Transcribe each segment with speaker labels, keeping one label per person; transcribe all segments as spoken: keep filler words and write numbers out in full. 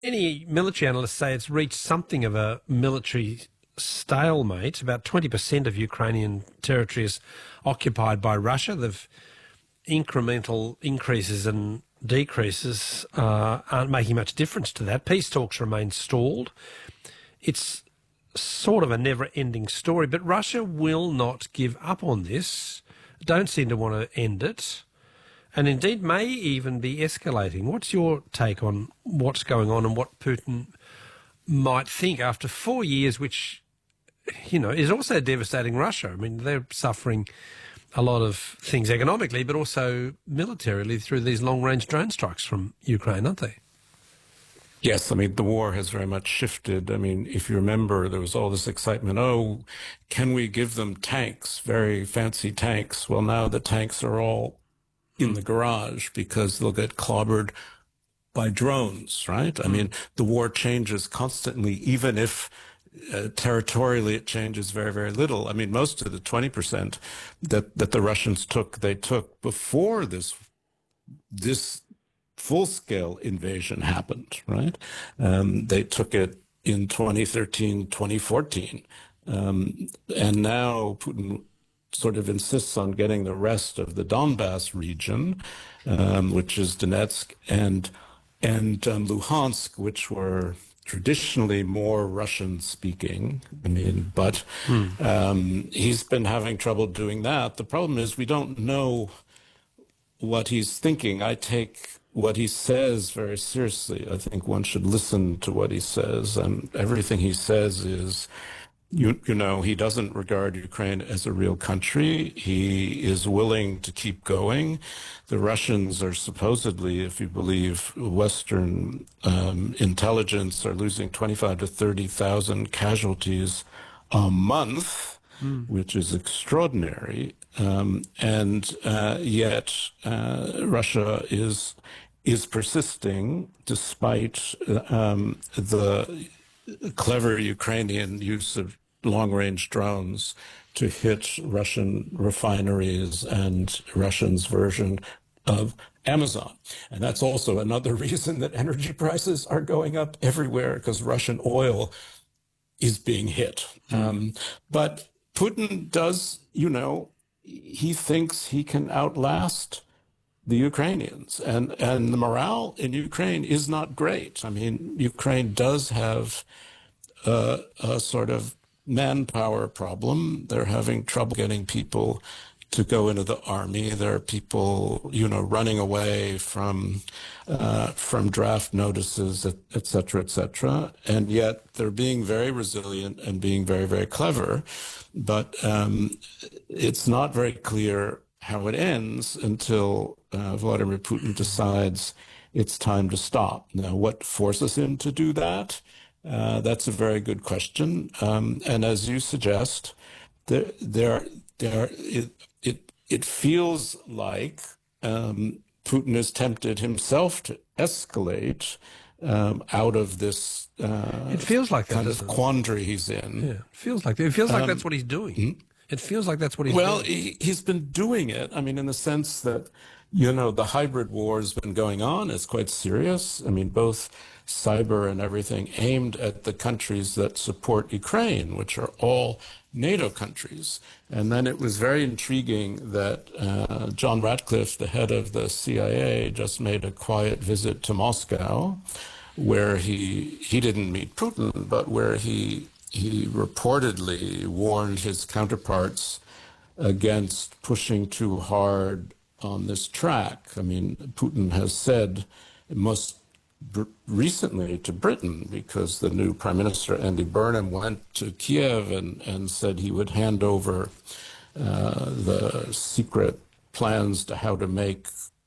Speaker 1: Any military analysts say it's reached something of a military stalemate. About twenty percent of Ukrainian territory is occupied by Russia. They've incremental increases and decreases uh, aren't making much difference to that. Peace talks remain stalled. It's sort of a never-ending story, but Russia will not give up on this, don't seem to want to end it, and indeed may even be escalating. What's your take on what's going on and what Putin might think after four years, which, you know, is also devastating Russia? I mean, they're suffering a lot of things economically, but also militarily through these long-range drone strikes from Ukraine, aren't they?
Speaker 2: Yes, I mean, the war has very much shifted. I mean, if you remember, there was all this excitement. Oh, can we give them tanks, very fancy tanks? Well, now the tanks are all in the garage because they'll get clobbered by drones, right? I mean, the war changes constantly, even if uh, territorially it changes very, very little. I mean, most of the twenty percent that, that the Russians took, they took before this, this full-scale invasion happened, right? Um, they took it in twenty thirteen, twenty fourteen. Um, and now Putin sort of insists on getting the rest of the Donbass region, um, which is Donetsk and and um, Luhansk, which were traditionally more Russian-speaking. I mean, but hmm. um, he's been having trouble doing that. The problem is we don't know what he's thinking. I take what he says very seriously. I think one should listen to what he says, and everything he says is, You, you know, he doesn't regard Ukraine as a real country. He is willing to keep going. The Russians are supposedly, if you believe Western um, intelligence, are losing twenty-five to thirty thousand casualties a month, mm. which is extraordinary. Um, and uh, yet uh, Russia is is persisting despite um, the clever Ukrainian use of long-range drones to hit Russian refineries and Russians' version of Amazon. And that's also another reason that energy prices are going up everywhere, because Russian oil is being hit. Mm. Um, but Putin does, you know, he thinks he can outlast the Ukrainians. And, and the morale in Ukraine is not great. I mean, Ukraine does have uh, a sort of manpower problem. They're having trouble getting people to go into the army. There are people, you know, running away from uh, from draft notices, et, et cetera, et cetera. And yet they're being very resilient and being very, very clever. But um, it's not very clear how it ends until uh, Vladimir Putin decides it's time to stop. Now, what forces him to do that? Uh, that's a very good question. Um, and as you suggest, there, there, there, it, it, it feels like um, Putin is tempted himself to escalate um, out of this uh,
Speaker 1: it feels like that,
Speaker 2: kind of quandary he's in.
Speaker 1: Yeah, it feels like that. It feels like
Speaker 2: um,
Speaker 1: that's what he's doing.
Speaker 2: Hmm?
Speaker 1: It feels like that's what he's
Speaker 2: well,
Speaker 1: doing.
Speaker 2: Well, he, he's been doing it. I mean, in the sense that, you know, the hybrid war has been going on. It's quite serious. I mean, both cyber and everything aimed at the countries that support Ukraine, which are all NATO countries. And then it was very intriguing that uh, John Ratcliffe, the head of the C I A, just made a quiet visit to Moscow, where he he didn't meet Putin, but where he he reportedly warned his counterparts against pushing too hard on this track. I mean, Putin has said most br- recently to Britain, because the new Prime Minister, Andy Burnham, went to Kiev and, and said he would hand over uh, the secret plans to how to make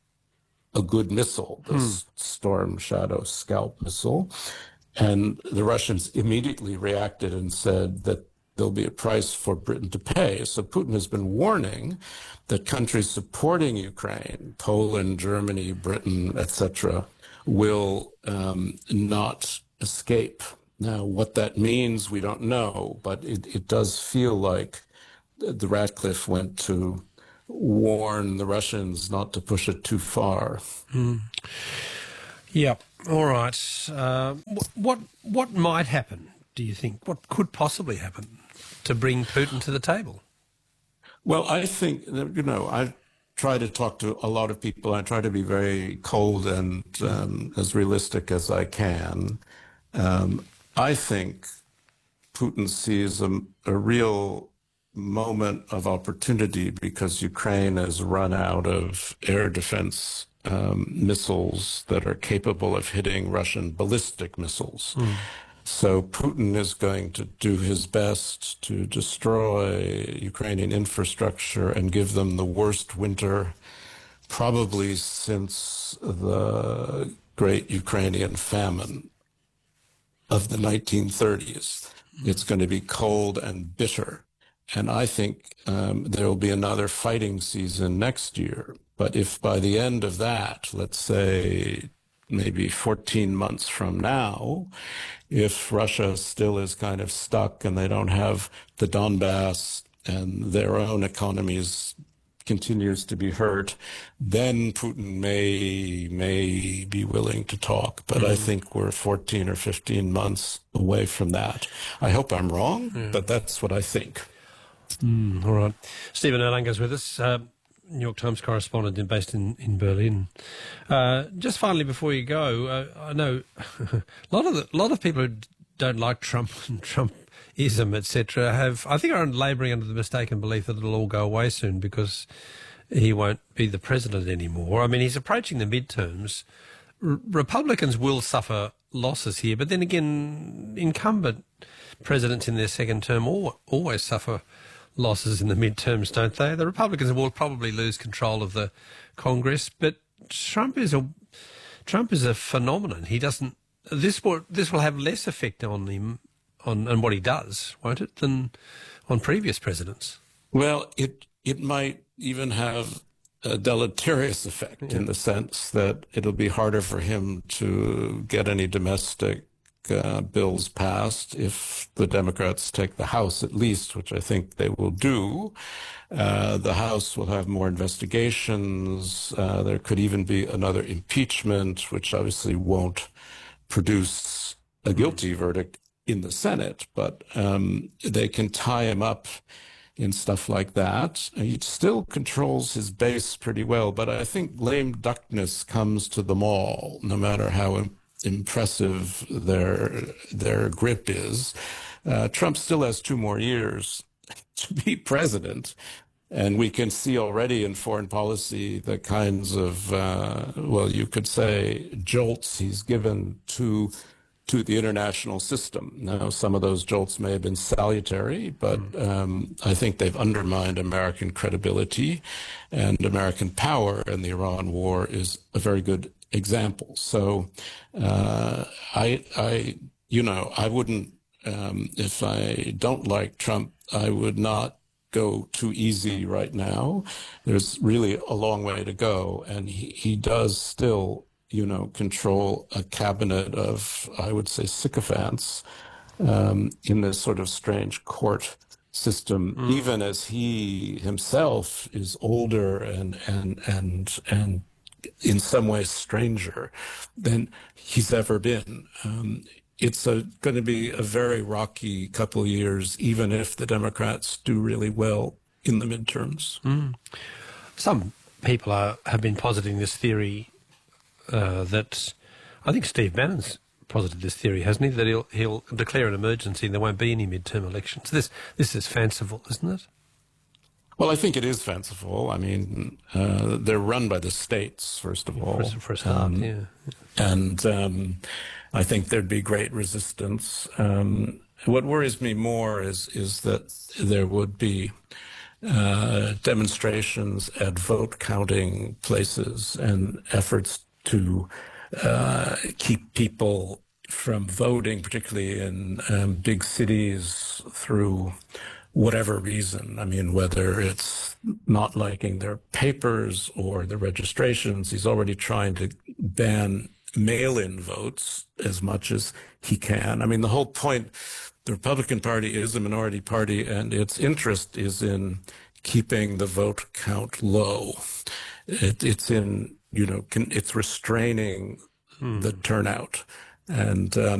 Speaker 2: a good missile, the hmm. Storm Shadow Scalp missile. And the Russians immediately reacted and said that there'll be a price for Britain to pay. So Putin has been warning that countries supporting Ukraine, Poland, Germany, Britain, et cetera, will um, not escape. Now, what that means, we don't know, but it, it does feel like the Ratcliffe went to warn the Russians not to push it too far.
Speaker 1: Mm. Yeah. All right. Uh, wh- what what might happen, do you think? What could possibly happen to bring Putin to the table?
Speaker 2: Well, I think, that, you know, I try to talk to a lot of people. I try to be very cold and um, as realistic as I can. Um, I think Putin sees a, a real moment of opportunity because Ukraine has run out of air defense um, missiles that are capable of hitting Russian ballistic missiles.
Speaker 1: Mm.
Speaker 2: So Putin is going to do his best to destroy Ukrainian infrastructure and give them the worst winter probably since the great Ukrainian famine of the nineteen thirties. It's going to be cold and bitter. And I think um, there will be another fighting season next year. But if by the end of that, let's say maybe fourteen months from now, if Russia still is kind of stuck and they don't have the Donbass and their own economies continues to be hurt, then Putin may may be willing to talk. But mm. I think we're fourteen or fifteen months away from that. I hope I'm wrong, yeah. but that's what I think.
Speaker 1: Mm, all right. Stephen Erlanger's with us, uh, New York Times correspondent based in, in Berlin. Uh, just finally, before you go, uh, I know a lot of the, a lot of people who don't like Trump and Trumpism, et cetera, have, I think, are labouring under the mistaken belief that it'll all go away soon because he won't be the president anymore. I mean, he's approaching the midterms. R- Republicans will suffer losses here, but then again, incumbent presidents in their second term all, always suffer losses in the midterms, don't they? The Republicans will probably lose control of the Congress, but Trump is a Trump is a phenomenon. He doesn't. This will this will have less effect on him on, on what he does, won't it, than on previous presidents?
Speaker 2: Well, it it might even have a deleterious effect yeah. in the sense that it'll be harder for him to get any domestic uh, bills passed if the Democrats take the House, at least, which I think they will do. Uh, the House will have more investigations. Uh, there could even be another impeachment, which obviously won't produce a guilty verdict in the Senate, but um, they can tie him up in stuff like that. He still controls his base pretty well, but I think lame duckness comes to them all, no matter how im- impressive their their grip is. Uh, Trump still has two more years to be president, and we can see already in foreign policy the kinds of, uh, well, you could say, jolts he's given to to the international system. Now, some of those jolts may have been salutary, but um, I think they've undermined American credibility, and American power in the Iran war is a very good example. So uh, I, I, you know, I wouldn't, um, if I don't like Trump, I would not go too easy right now. There's really a long way to go, and he, he does still you know, control a cabinet of, I would say, sycophants um, in this sort of strange court system, mm. even as he himself is older and and and and in some ways stranger than he's ever been. Um, it's going to be a very rocky couple of years, even if the Democrats do really well in the midterms.
Speaker 1: Mm. Some people are, have been positing this theory Uh, that I think Steve Bannon's posited this theory, hasn't he? That he'll he'll declare an emergency and there won't be any midterm elections. This this is fanciful, isn't it?
Speaker 2: Well, I think it is fanciful. I mean, uh, they're run by the states, first of all.
Speaker 1: For, for a start, um, yeah.
Speaker 2: And um, I think there'd be great resistance. Um, what worries me more is is that there would be uh, demonstrations at vote counting places and efforts to uh, keep people from voting, particularly in um, big cities, through whatever reason. I mean, whether it's not liking their papers or the registrations. He's already trying to ban mail-in votes as much as he can. I mean, the whole point, the Republican Party is a minority party, and its interest is in keeping the vote count low. It, it's in, you know, can, it's restraining the turnout. And um,